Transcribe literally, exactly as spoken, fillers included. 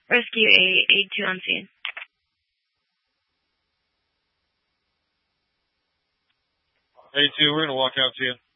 Rescue eight, eight two on scene. eight two, we're going to walk out to you.